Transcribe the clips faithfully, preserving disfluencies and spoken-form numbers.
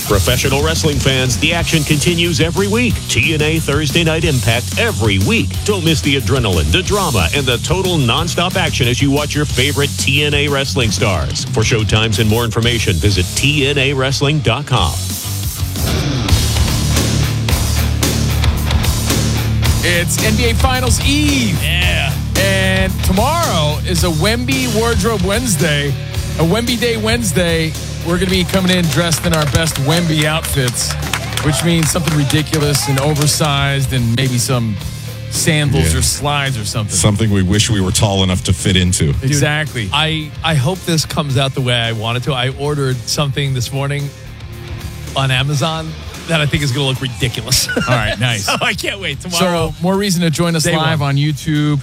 Professional wrestling fans, the action continues every week. T N A Thursday Night Impact every week. Don't miss the adrenaline, the drama, and the total nonstop action as you watch your favorite T N A wrestling stars. For showtimes and more information, visit T N A wrestling dot com. It's N B A Finals Eve. Yeah. And tomorrow is a Wemby Wardrobe Wednesday, a Wemby Day Wednesday. We're going to be coming in dressed in our best Wemby outfits, which means something ridiculous and oversized and maybe some sandals Yeah. or slides or something. Something we wish we were tall enough to fit into. Exactly. I, I hope this comes out the way I want it to. I ordered something this morning on Amazon that I think is going to look ridiculous. All right, nice. So I can't wait. Tomorrow. So more reason to join us Day live one. on YouTube.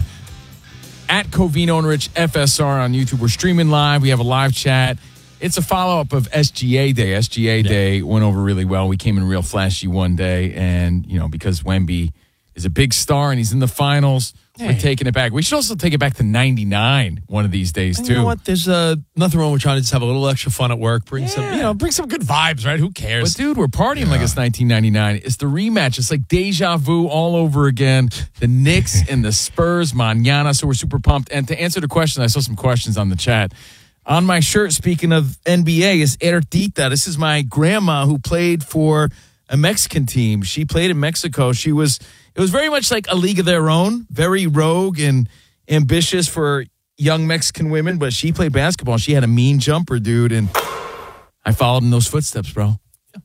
At Covino and Rich F S R on YouTube. We're streaming live. We have a live chat. It's a follow-up of S G A Day. S G A yeah. Day went over really well. We came in real flashy one day, and, you know, because Wemby is a big star and he's in the finals, hey. we're taking it back. We should also take it back to ninety-nine one of these days, and too. You know what? There's uh, nothing wrong with trying to just have a little extra fun at work. Bring yeah. some, you know, bring some good vibes, right? Who cares? But, dude, we're partying yeah. like it's nineteen ninety-nine. It's the rematch. It's like deja vu all over again. The Knicks and the Spurs, mañana, so we're super pumped. And to answer the question, I saw some questions on the chat. On my shirt, speaking of N B A, is Ertita. This is my grandma who played for a Mexican team. She played in Mexico. She was, it was very much like a league of their own, very rogue and ambitious for young Mexican women, but she played basketball. She had a mean jumper, dude, and I followed in those footsteps, bro.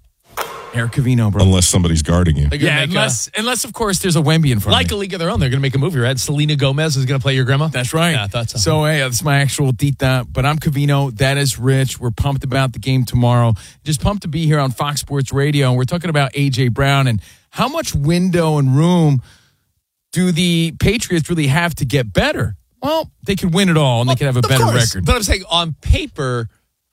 Eric Covino, bro. Unless somebody's guarding you. Yeah, unless, a, unless, of course, there's a Wemby in front like of me. A League of Their Own. They're going to make a movie, right? Selena Gomez is going to play your grandma? That's right. Yeah, I thought so. So, hey, that's my actual tita. But I'm Covino. That is Rich. We're pumped about the game tomorrow. Just pumped to be here on Fox Sports Radio. And we're talking about A J. Brown and how much window and room do the Patriots really have to get better? Well, they could win it all and well, they could have a better course. record. But I'm saying on paper,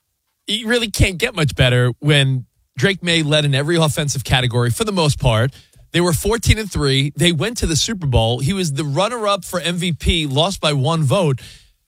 you really can't get much better when Drake May led in every offensive category for the most part. They were fourteen and three. They went to the Super Bowl. He was the runner-up for M V P, lost by one vote.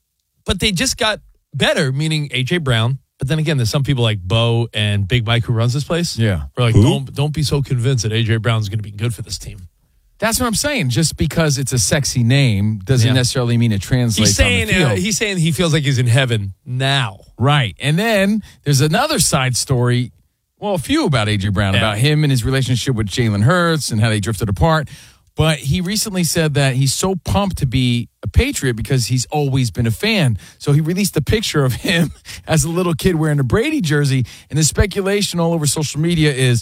But they just got better, meaning A J. Brown. But then again, there's some people like Bo and Big Mike who runs this place. Yeah. We're like, don't, don't be so convinced that A J. Brown's going to be good for this team. That's what I'm saying. Just because it's a sexy name doesn't yeah. necessarily mean it translates he's saying, on the field. Uh, he's saying he feels like he's in heaven now. Right. And then there's another side story. Well, a few about A J. Brown, yeah. about him and his relationship with Jalen Hurts and how they drifted apart. But he recently said that he's so pumped to be a Patriot because he's always been a fan. So he released a picture of him as a little kid wearing a Brady jersey. And the speculation all over social media is,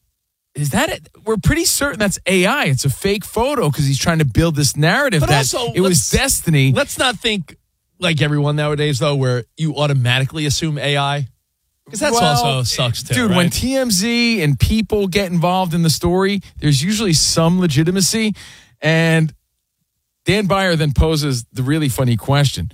is that it? We're pretty certain that's A I. It's a fake photo because he's trying to build this narrative but that also, it was destiny. Let's not think like everyone nowadays, though, where you automatically assume A I. Because that's well, also sucks too, dude. right? When T M Z and people get involved in the story, there's usually some legitimacy. And Dan Beyer then poses the really funny question.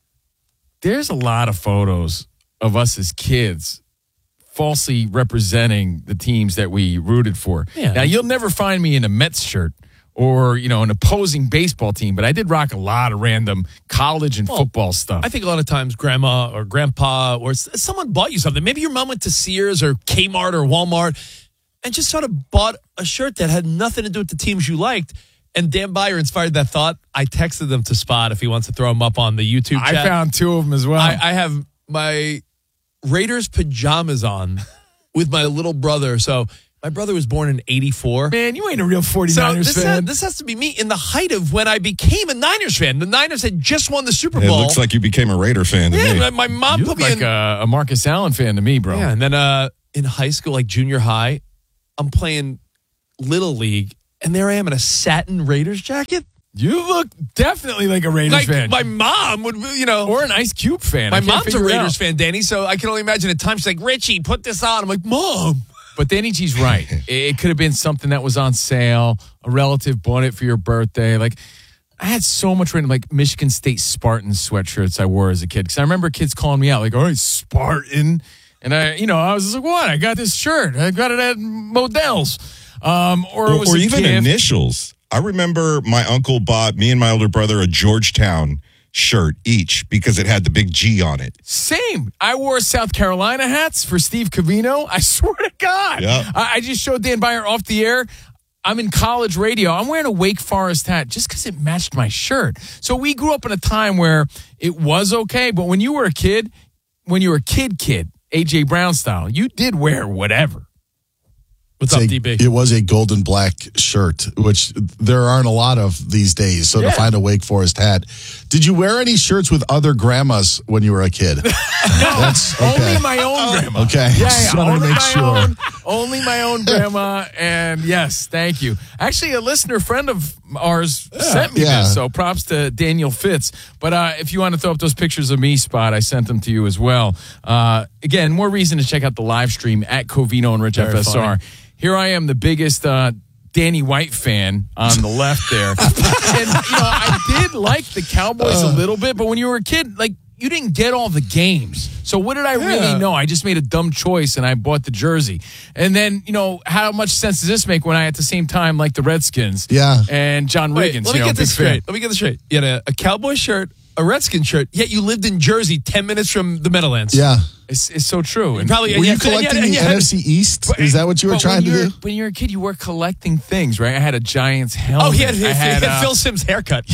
There's a lot of photos of us as kids falsely representing the teams that we rooted for. Yeah. Now, you'll never find me in a Mets shirt or, you know, an opposing baseball team, but I did rock a lot of random college and well, football stuff. I think a lot of times grandma or grandpa or someone bought you something. Maybe your mom went to Sears or Kmart or Walmart and just sort of bought a shirt that had nothing to do with the teams you liked. And Dan Beyer inspired that thought. I texted them to Spot if he wants to throw them up on the YouTube chat. I found two of them as well. I, I have my Raiders pajamas on with my little brother. So my brother was born in eighty-four. Man, you ain't a real forty-niners so this fan. Has, this has to be me in the height of when I became a Niners fan. The Niners had just won the Super It Bowl. looks like you became a Raider fan to yeah, me. my, my mom you put look me like in. A, a Marcus Allen fan to me, bro. Yeah, and then uh, in high school, like junior high, I'm playing Little League, and there I am in a satin Raiders jacket. You look definitely like a Raiders like fan. My mom would, you know. Or an Ice Cube fan. My mom's a Raiders fan, Danny, so I can only imagine at times she's like, Richie, put this on. I'm like, Mom. But Danny G's right. It could have been something that was on sale. A relative bought it for your birthday. Like, I had so much random, like, Michigan State Spartan sweatshirts I wore as a kid. Because I remember kids calling me out, like, all right, Spartan. And I, you know, I was like, what? I got this shirt. I got it at Modell's. Um, or, or, it was or a even gift. initials. I remember my uncle bought me and my older brother a Georgetown shirt each because it had the big G on it. Same. I wore South Carolina hats for Steve Covino. I swear to God. Yep. I, I just showed Dan Byer off the air. I'm in college radio. I'm wearing a Wake Forest hat just because it matched my shirt. So we grew up in a time where it was okay. But when you were a kid, when you were a kid, kid, A J Brown style, you did wear whatever. What's It's up, a- D B? It was a golden black shirt, which there aren't a lot of these days. So Yeah. to find a Wake Forest hat. Did you wear any shirts with other grandmas when you were a kid? No, That's okay. only my own grandma. Okay. Yeah, Just yeah, wanted to only make my sure. own, only my own grandma. And yes, thank you. Actually, a listener friend of ours sent me Yeah. this, so props to Daniel Fitz. But uh, if you want to throw up those pictures of me, Spot, I sent them to you as well. Uh, again, more reason to check out the live stream at Covino and Rich Very F S R. funny. Here I am, the biggest uh, Danny White fan on the left there. And, you know, I did like the Cowboys a little bit, but when you were a kid, like, you didn't get all the games. So what did I really Yeah. know? I just made a dumb choice and I bought the jersey. And then, you know, how much sense does this make when I at the same time like the Redskins? Yeah. And John Wait, Riggins. let me you know, get this big fan. straight. Let me get this straight. You had a, a Cowboy shirt, a Redskin shirt, yet you lived in Jersey ten minutes from the Meadowlands. Yeah. It's, it's so true. And Probably, Were and you had- and collecting had- and the had- N F C East? Is that what you were but trying when to you're- do? When you're a kid, you were collecting things, right? I had a Giants helmet. Oh, he had, he I had, had, uh, Phil Simms' haircut.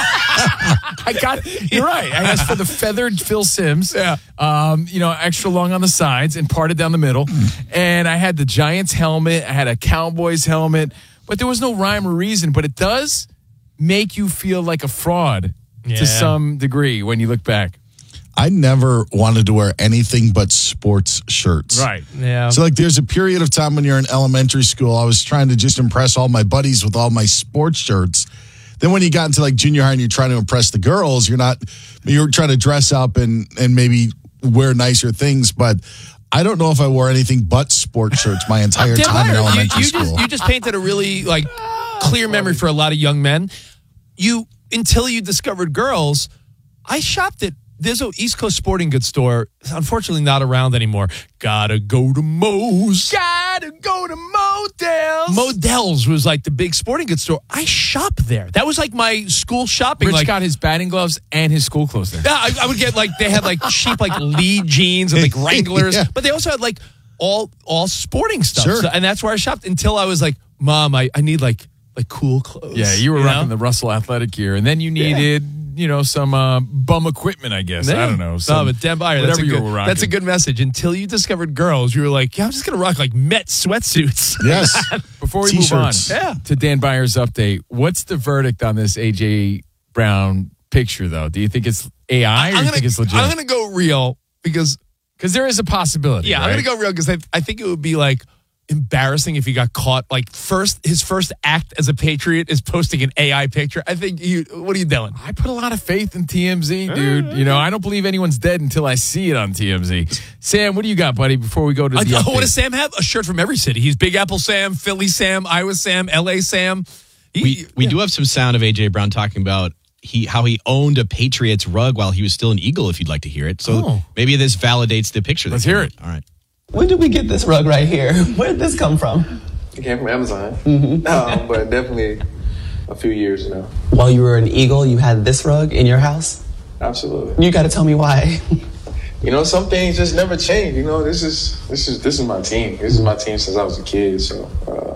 I got. You're right. I asked for the feathered Phil Simms. Yeah. Um, you know, extra long on the sides and parted down the middle. And I had the Giants helmet. I had a Cowboys helmet. But there was no rhyme or reason. But it does make you feel like a fraud Yeah. to some degree when you look back. I never wanted to wear anything but sports shirts. Yeah. So, like, there's a period of time when you're in elementary school, I was trying to just impress all my buddies with all my sports shirts. Then when you got into, like, junior high and you're trying to impress the girls, you're not, you're trying to dress up and, and maybe wear nicer things. But I don't know if I wore anything but sports shirts my entire Dan time in Byer, elementary you, you school. Just, you just painted a really like clear memory for a lot of young men. You until you discovered girls, I shopped at there's an East Coast sporting goods store. It's unfortunately not around anymore. Gotta go to Moe's. Gotta go to Modell's. Modell's was like the big sporting goods store. I shopped there. That was like my school shopping. Rich like, got his batting gloves and his school clothes there. Yeah, I, I would get like they had like cheap like Lee jeans and like Wranglers, Yeah. but they also had like all all sporting stuff. Sure. So- and that's where I shopped until I was like, Mom, I, I need like like cool clothes. Yeah, you were know? rocking the Russell athletic gear, and then you needed, you know, some uh, bum equipment, I guess. I don't know. No, some- but Dan Byer, that's whatever a, you good, were rocking. that's a good message. Until you discovered girls, you were like, yeah, I'm just gonna rock like Met sweatsuits. Yes. Before we T-shirts. move on Yeah. to Dan Byer's update, what's the verdict on this A J Brown picture, though? Do you think it's A I or do you I'm gonna, think it's legit? I'm gonna go real because Because there is a possibility. yeah, right? I'm gonna go real because I, I think it would be like embarrassing if he got caught. Like first, his first act as a Patriot is posting an A I picture. I think you. What are you doing? I put a lot of faith in T M Z, dude. You know, I don't believe anyone's dead until I see it on T M Z. Sam, what do you got, buddy, before we go to the I, update? what does Sam have? A shirt from every city. He's Big Apple Sam, Philly Sam, Iowa Sam, L A Sam. He, We we yeah. do have some sound of A J Brown talking about he how he owned a Patriots rug while he was still an Eagle. If you'd like to hear it, so Oh. maybe this validates the picture. that Let's came hear out. it. All right. When did we get this rug right here? Where did this come from? It came from Amazon, um, but definitely a few years now. While you were an Eagle, you had this rug in your house? Absolutely. You got to tell me why. You know, some things just never change. You know, this is this is this is my team. This is my team since I was a kid. So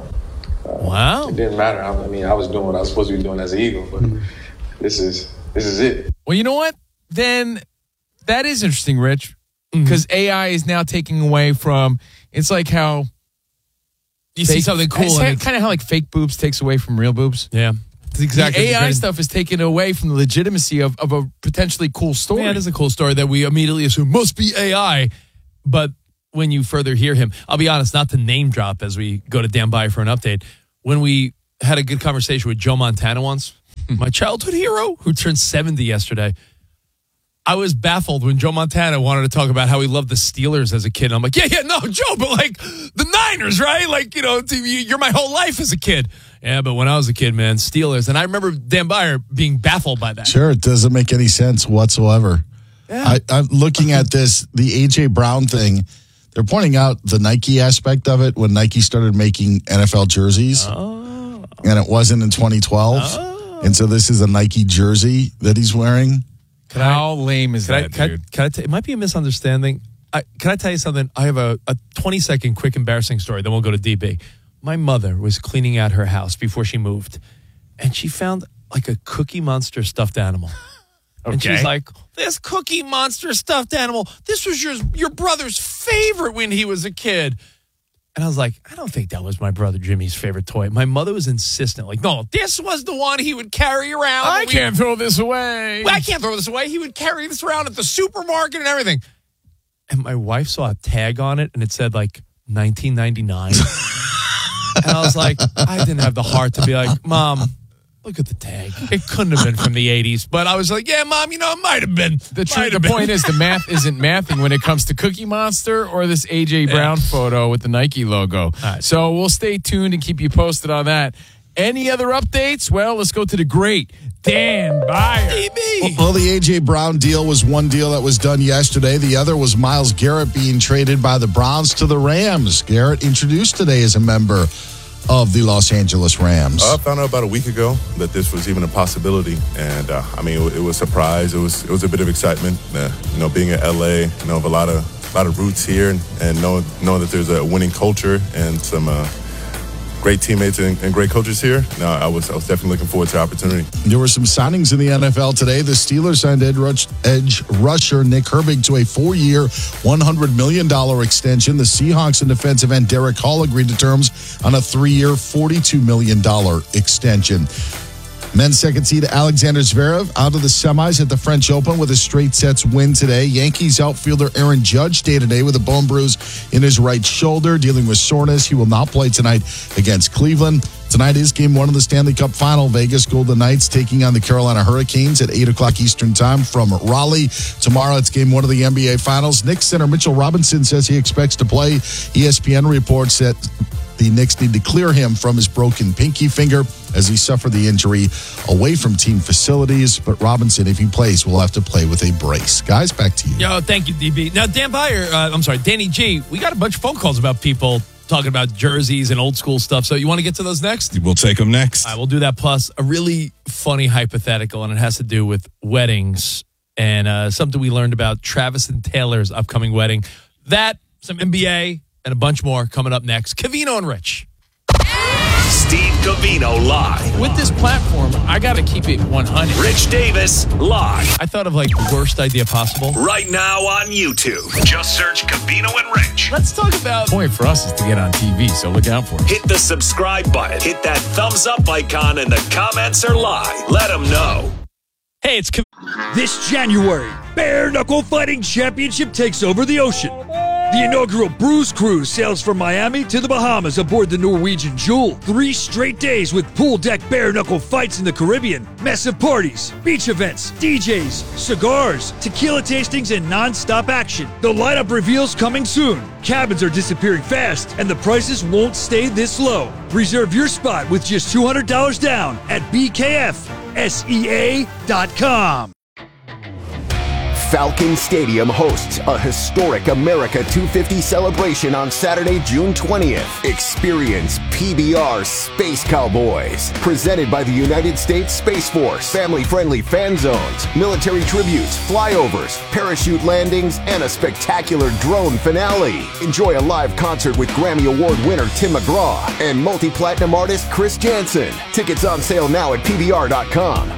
uh, uh, Wow. it didn't matter. I mean, I was doing what I was supposed to be doing as an Eagle, but this is this is it. Well, you know what? Then that is interesting, Rich, because A I is now taking away from. It's like how You see something cool. and It's kind of how like fake boobs takes away from real boobs. yeah. It's exactly The A I stuff is taken away from the legitimacy of, of a potentially cool story. Yeah, it is a cool story that we immediately assume must be A I. But when you further hear him, I'll be honest, not to name drop as we go to Dan Byer for an update. When we had a good conversation with Joe Montana once, my childhood hero who turned seventy yesterday, I was baffled when Joe Montana wanted to talk about how he loved the Steelers as a kid. I'm like, yeah, yeah, no, Joe, but like the Niners, right? Like, you know, you're my whole life as a kid. Yeah, but when I was a kid, man, Steelers. And I remember Dan Byer being baffled by that. Sure, it doesn't make any sense whatsoever. I, I'm looking at this, the A J Brown thing. They're pointing out the Nike aspect of it when Nike started making N F L jerseys, and it wasn't in twenty twelve. And so this is a Nike jersey that he's wearing. Can How lame is Can I, that, can I, dude? can I t- it might be a misunderstanding. I, can I tell you something? I have a, a twenty-second quick embarrassing story. Then we'll go to D B. My mother was cleaning out her house before she moved, and she found like a Cookie Monster stuffed animal. Okay. And she's like, this Cookie Monster stuffed animal, this was your, your brother's favorite when he was a kid. And I was like, I don't think that was my brother Jimmy's favorite toy. My mother was insistent, like, no, this was the one he would carry around. I can't throw this away. I can't throw this away. He would carry this around at the supermarket and everything. And my wife saw a tag on it, and it said, like, nineteen ninety-nine. And I was like, I didn't have the heart to be like, Mom, look at the tag. It couldn't have been from the eighties. But I was like, yeah, Mom, you know, it might have been. The, tr- the point is the math isn't mathing when it comes to Cookie Monster or this A J Brown yeah. photo with the Nike logo. Right. So we'll stay tuned and keep you posted on that. Any other updates? Well, let's go to the great Dan Beyer. D B. Well, the A J Brown deal was one deal that was done yesterday. The other was Myles Garrett being traded by the Browns to the Rams. Garrett introduced today as a member of the Los Angeles Rams. I found out about a week ago that this was even a possibility, and uh, I mean, it, it was a surprise. It was it was a bit of excitement. Uh, you know, being in L A, you know, of a lot of a lot of roots here, and, and knowing knowing that there's a winning culture and some uh, great teammates and, and great coaches here. No, I was I was definitely looking forward to the opportunity. There were some signings in the N F L today. The Steelers signed edge, rush, edge rusher Nick Herbig to a four-year, one hundred million dollars extension. The Seahawks and defensive end Derek Hall agreed to terms on a three-year, forty-two million dollars extension. Men's second seed Alexander Zverev out of the semis at the French Open with a straight sets win today. Yankees outfielder Aaron Judge stayed today with a bone bruise in his right shoulder, dealing with soreness. He will not play tonight against Cleveland. Tonight is game one of the Stanley Cup Final. Vegas Golden Knights taking on the Carolina Hurricanes at eight o'clock Eastern Time from Raleigh. Tomorrow it's game one of the N B A Finals. Knicks center Mitchell Robinson says he expects to play. E S P N reports that the Knicks need to clear him from his broken pinky finger as he suffered the injury away from team facilities. But Robinson, if he plays, will have to play with a brace. Guys, back to you. Yo, thank you, D B. Now, Dan Beyer, uh, I'm sorry, Danny G, we got a bunch of phone calls about people talking about jerseys and old school stuff. So you want to get to those next? We'll take them next. All right, we'll do that. Plus, a really funny hypothetical, and it has to do with weddings and uh, something we learned about Travis and Taylor's upcoming wedding. That, some N B A, and a bunch more coming up next. Covino and Rich. Steve Covino live. With this platform, I got to keep it one hundred. Rich Davis live. I thought of like the worst idea possible. Right now on YouTube. Just search Covino and Rich. Let's talk about... The point for us is to get on T V, so look out for it. Hit the subscribe button. Hit that thumbs up icon, and the comments are live. Let them know. Hey, it's... Cov- This January, Bare Knuckle Fighting Championship takes over the ocean. The inaugural Bruise Cruise sails from Miami to the Bahamas aboard the Norwegian Jewel. Three straight days with pool deck bare knuckle fights in the Caribbean, massive parties, beach events, D Js, cigars, tequila tastings, and non-stop action. The lineup reveals coming soon. Cabins are disappearing fast, and the prices won't stay this low. Reserve your spot with just two hundred dollars down at B K F S E A dot com. Falcon Stadium hosts a historic America two fifty celebration on Saturday, June twentieth. Experience P B R Space Cowboys, presented by the United States Space Force. Family-friendly fan zones, military tributes, flyovers, parachute landings, and a spectacular drone finale. Enjoy a live concert with Grammy Award winner Tim McGraw and multi-platinum artist Chris Jansen. Tickets on sale now at P B R dot com.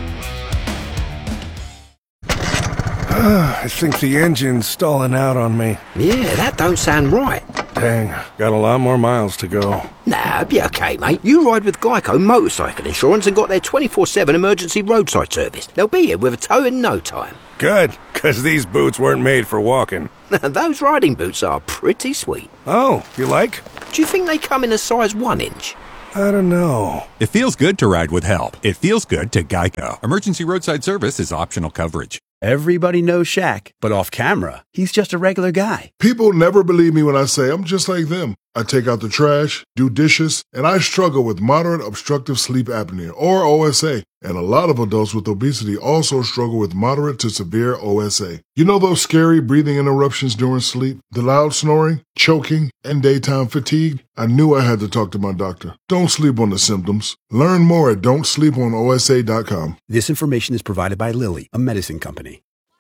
I think the engine's stalling out on me. Yeah, that don't sound right. Dang, got a lot more miles to go. Nah, be okay, mate. You ride with Geico Motorcycle Insurance and got their twenty-four seven emergency roadside service. They'll be here with a tow in no time. Good, because these boots weren't made for walking. Those riding boots are pretty sweet. Oh, you like? Do you think they come in a size one inch? I don't know. It feels good to ride with help. It feels good to Geico. Emergency roadside service is optional coverage. Everybody knows Shaq, but off camera, he's just a regular guy. People never believe me when I say I'm just like them. I take out the trash, do dishes, and I struggle with moderate obstructive sleep apnea, or O S A. And a lot of adults with obesity also struggle with moderate to severe O S A. You know those scary breathing interruptions during sleep, the loud snoring, choking, and daytime fatigue? I knew I had to talk to my doctor. Don't sleep on the symptoms. Learn more at don't sleep on O S A dot com. This information is provided by Lilly, a medicine company.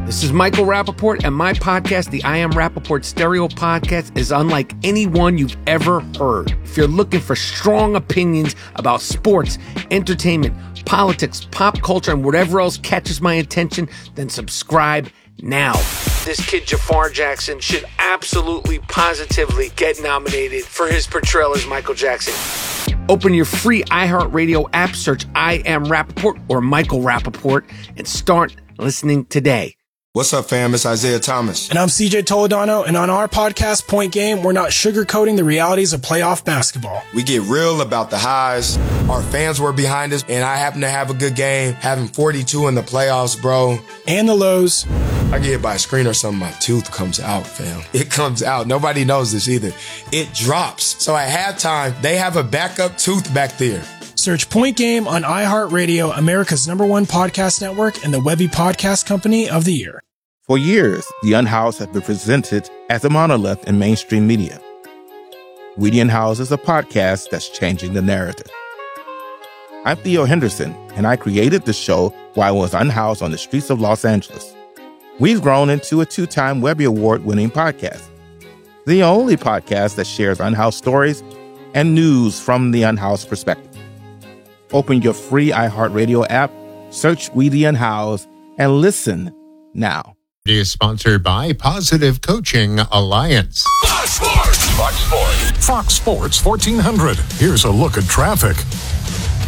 This is Michael Rappaport, and my podcast, the I Am Rappaport Stereo Podcast, is unlike any one you've ever heard. If you're looking for strong opinions about sports, entertainment, politics, pop culture, and whatever else catches my attention, then subscribe now. This kid, Jafar Jackson, should absolutely, positively get nominated for his portrayal as Michael Jackson. Open your free iHeartRadio app, search I Am Rappaport or Michael Rappaport, and start listening today. What's up, fam? It's Isaiah Thomas. And I'm C J Toledano, and on our podcast, Point Game, we're not sugarcoating the realities of playoff basketball. We get real about the highs. Our fans were behind us, and I happen to have a good game, having forty-two in the playoffs, bro. And the lows. I get hit by a screen or something, my tooth comes out, fam. It comes out. Nobody knows this either. It drops. So at halftime, they have a backup tooth back there. Search Point Game on iHeartRadio, America's number one podcast network, and the Webby Podcast Company of the Year. For years, The Unhoused has been presented as a monolith in mainstream media. We The Unhoused is a podcast that's changing the narrative. I'm Theo Henderson, and I created the show while I was unhoused on the streets of Los Angeles. We've grown into a two-time Webby Award-winning podcast, the only podcast that shares unhoused stories and news from the unhoused perspective. Open your free iHeartRadio app, search We The Unhoused, and listen now. It is sponsored by Positive Coaching Alliance. Fox Sports. Fox Sports. Fox Sports fourteen hundred. Here's a look at traffic.